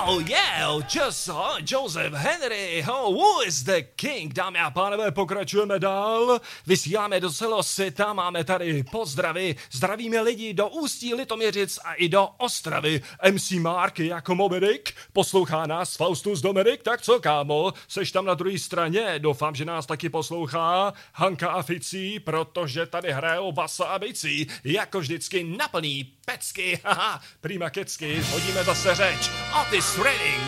Oh yeah, Joseph Henry, who is the king? Dámy a pánové, pokračujeme dál. Vysíláme do celého světa, máme tady pozdravy. Zdravíme lidi do Ústí, Litoměřic a i do Ostravy. MC Mark jako Mobedik, poslouchá nás Faustus Dominik, tak co kámo, seš tam na druhé straně, doufám, že nás taky poslouchá Hanka a Ficí, protože tady hrajou basa a bicí, jako vždycky na plný pecky, haha, prýma kecky, hodíme zase řeč. Otis Redding,